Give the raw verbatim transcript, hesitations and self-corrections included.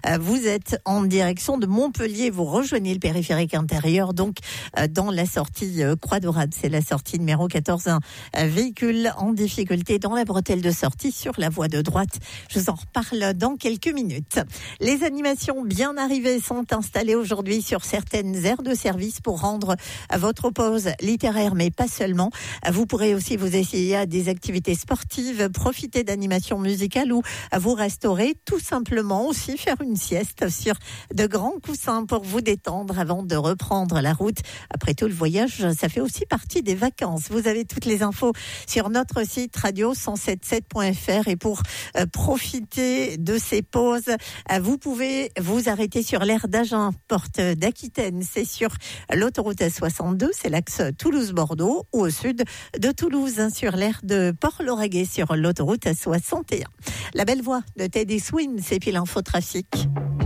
Vous êtes en direction de Montpellier, vous rejoignez le périphérique intérieur, donc dans la sortie Croix-Daurade. C'est la sortie numéro quatorze. Un véhicule en difficulté dans la bretelle de sortie sur la voie de droite. Je vous en reparle dans quelques minutes. Les animations bien arrivées sont installées aujourd'hui sur certaines aires de service pour rendre votre pause littéraire, mais pas seulement. Vous pourrez aussi vous essayer à des activités sportives, profiter d'animations musicales ou vous restaurer, tout simplement aussi faire une sieste sur de grands coussins pour vous détendre avant de reprendre la route. Après tout, le voyage, ça fait aussi partie des vacances. Vous avez toutes les infos sur notre site radio cent soixante-dix-sept point f r et pour euh, profiter de ces pauses, euh, vous pouvez vous arrêter sur l'aire d'Agen, porte d'Aquitaine. C'est sur l'autoroute A soixante-deux, c'est l'axe Toulouse-Bordeaux, ou au sud de Toulouse, hein, sur l'aire de Port-Lauragais sur l'autoroute A soixante et un. La belle voix de Teddy Swims et puis l'infotrafic.